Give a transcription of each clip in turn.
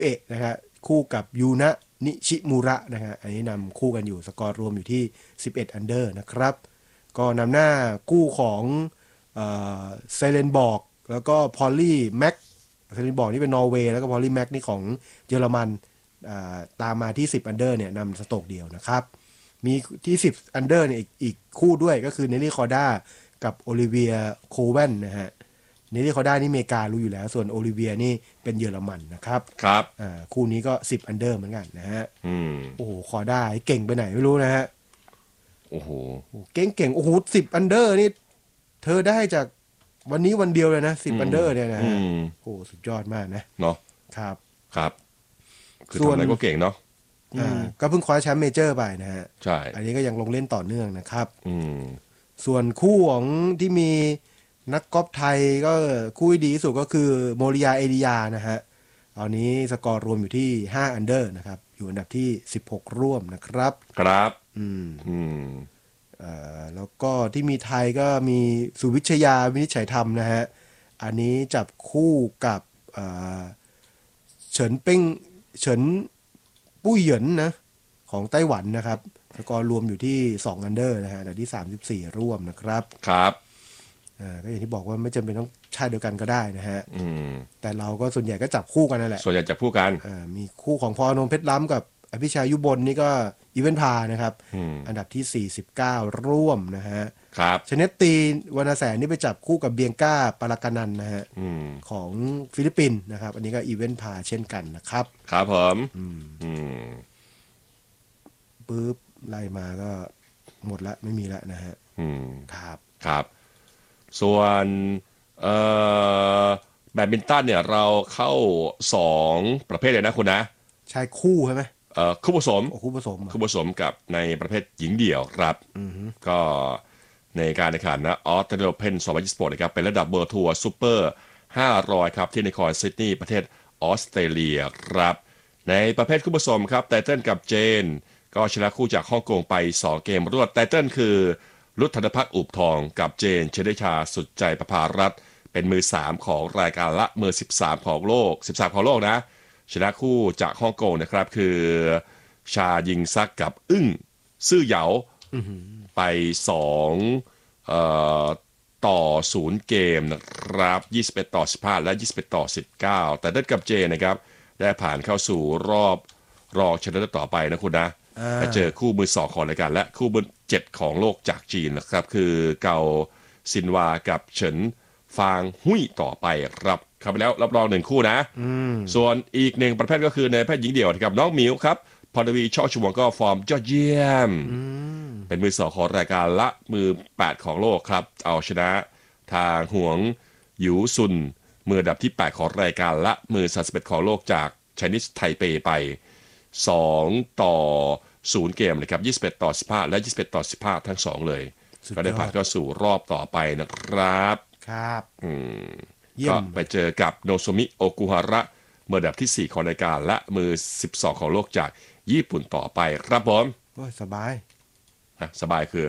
เอะนะฮะคู่กับยูนะนิชิมุระนะฮะอันนี้นำคู่กันอยู่สกอร์รวมอยู่ที่11อันเดอร์นะครับก็นำหน้าคู่ของเซเลนบอกแล้วก็พอลลี่แม็กเซเลนบอกนี่เป็นนอร์เวย์แล้วก็พอลลี่แม็กนี่ของเยอรมันตามมาที่10อันเดอร์เนี่ยนำสโตรกเดียวนะครับมีที่10อันเดอร์เนี่ยอีกคู่ด้วยก็คือเนลลี่คอร์ด้ากับโอลิเวียโคเวนนะฮะเนลลี่คอร์ด้านี่อเมริการู้อยู่แล้วส่วนโอลิเวียนี่เป็นเยอรมันนะครับครับคู่นี้ก็10อันเดอร์เหมือนกันนะฮะโอ้โหคอร์ด้าเก่งไปไหนไม่รู้นะฮะโอ้โหเก่งโอ้โห10อันเดอร์นี่เธอได้จากวันนี้วันเดียวเลยนะ10อันเดอร์เนี่ยนะฮะโอ้สุดยอดมากนะเนาะครับครับคือทำอะไรก็เก่งเนาะก็เพิ่งคว้าแชมป์เมเจอร์ไปนะฮะใช่อันนี้ก็ยังลงเล่นต่อเนื่องนะครับส่วนคู่ของที่มีนักกอล์ฟไทยก็คู่ที่ดีที่สุดก็คือโมริยาเอริยานะฮะตอนนี้สกอร์รวมอยู่ที่5อันเดอร์นะครับอยู่อันดับที่16ร่วมนะครับครับแล้วก็ที่มีไทยก็มีสุวิชยาวินิจฉัยธรรมนะฮะอันนี้จับคู่กับเฉินเป้งเฉินปุ้ยเหยินนะของไต้หวันนะครับสกอร์รวมอยู่ที่2อันเดอร์นะฮะอันดับที่34ร่วมนะครับครับก็อย่างที่บอกว่าไม่จำเป็นต้องชาติเดียวกันก็ได้นะฮะแต่เราก็ส่วนใหญ่ก็จับคู่กันนั่นแหละส่วนใหญ่จับคู่กันมีคู่ของพออนงเพชรล้ำกับอภิชัยยุบลนี่ก็อีเวนพานะครับอันดับที่49ร่วมนะฮะครับชเนตตีวรรณแสนนี่ไปจับคู่กับเบียงก้าปาราการันนะฮะของฟิลิปปินส์นะครับอันนี้ก็อีเวนพาเช่นกันนะครับครับผมปึ๊บไล่มาก็หมดละไม่มีละนะฮะครับครับส่วนแบดมินตันเนี่ยเราเข้า2ประเภทเลยนะคุณนะชายคู่ใช่ไหมคู่ผสมคู่ผสมกับในประเภทหญิงเดี่ยวครับก็ในการแข่งขันนะออสเตรเลียโอเพ่น2026นะครับเป็นระดับเบอร์ทัวร์ซูเปอร์500ครับที่นครซิดนีย์ประเทศออสเตรเลียครับในประเภทคู่ผสมครับไตเติ้ลกับเจนก็ชนะคู่จากฮ่องกงไป2เกมรวดไตเติ้ลคือรุทธนภักดิ์อุบทองกับเจนเชเดชาสุดใจประภารัตน์เป็นมือ3ของรายการละมือ13ของโลกนะชนะคู่จากฮ่องกงนะครับคือชายิงซักกับอึ้งซื่อเหยาไป2ต่อ0เกมนะครับ21ต่อ15และ21ต่อ19แต่เดินกับเจนะครับได้ผ่านเข้าสู่รอบรองชนะเลิศต่อไปนะคุณนะไปเจอคู่มือ2ของรายการและคู่มือ7ของโลกจากจีนนะครับคือเกาซินวากับเฉินฟางหุ้ยต่อไปครับเข้าไปแล้วรับรอง1คู่นะส่วนอีก1ประเภทก็คือในประเภทหญิงเดี่ยวนะครับน้องหมิวครับพรวีช่อชวงก็ฟอร์มยอดเยี่ยมเป็นมือ2ของรายการละมือ8ของโลกครับเอาชนะทางหวงหยูซุนมืออันดับที่8ของรายการละมือ31ของโลกจากไชนีสไทเปไป2ต่อ0เกมเลยครับ21ต่อ15และ21ต่อ15ทั้ง2เลยก็ได้ผ่านเข้าสู่รอบต่อไปนะครับครับก็ไปเจอกับโนโซมิโอกุฮาระมืออันดับที่4ของรายการและมือ12ของโลกจากญี่ปุ่นต่อไปครับผมสบายสบายคือ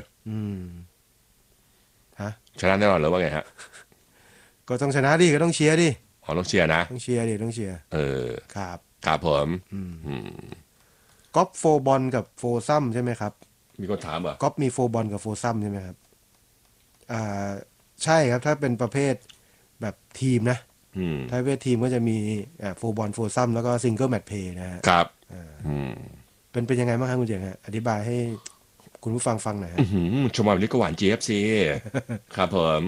ฮะชนะแน่นอนหรือว่าไงฮะก็ต้องชนะดิก็ต้องเชียร์ดิต้องเชียร์นะต้องเชียร์ดิต้องเชียร์ครับครับผมก๊อปโฟบอลกับโฟซัมใช่ไหมครับมีคนถามเหรอก๊อปมีโฟบอลกับโฟซัมใช่ไหมครับใช่ครับถ้าเป็นประเภทแบบทีมนะถ้าประเภททีมก็จะมีโฟบอลโฟซัมแล้วก็ซิงเกิลแมตช์เพย์นะฮะครับเป็นยังไงบ้างครับคุณเจ๋งฮะอธิบายให้คุณผู้ฟังฟังหน่อยฮะชมวันนี้ก็หวาน GFC ครับผม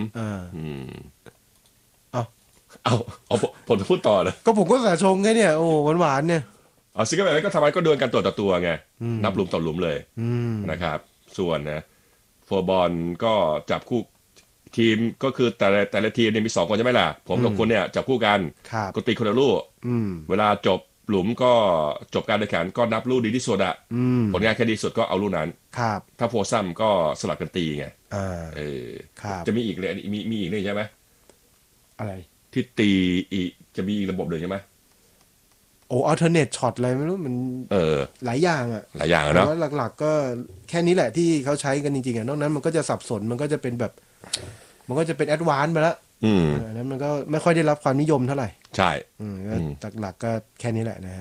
เอาผมจะพูดต่อเลยก็ผมก็สาชงไงเนี่ยโอ้หวานเนี่ยซิงเกิลแมตช์ก็ทำไมก็เดินกันตัวต่อตัวไงนับหลุมต่อหลุมเลยนะครับส่วนนะโฟบอลก็จับคู่ทีมก็คือแต่ละทีมเนี่ยมี2คนใช่ไหมล่ะผมกับคุณเนี่ยจับคู่กันก็ตีคนละลูกเวลาจบหลุมก็จบการแข่งขันก็นับลูกดีที่สุดอะผลงานแค่ดีสุดก็เอาลูกนั้นถ้าโฟซัมก็สลับกันตีไงจะมีอีกเลยมีอีกเลยใช่ไหมอะไรที่ตีอีกจะมีอีกระบบเลยใช่ไหมอัลเทอร์เนทช็อตอะไรไม่รู้มันหลายอย่างอะหลายอย่างเนาะหลักๆก็แค่นี้แหละที่เขาใช้กันจริงๆอะนอกนั้นมันก็จะสับสนมันก็จะเป็นแบบมันก็จะเป็นแอดวานซ์ไปแล้วนั้นมันก็ไม่ค่อยได้รับความนิยมเท่าไหร่ใช่หลักๆก็แค่นี้แหละนะฮะ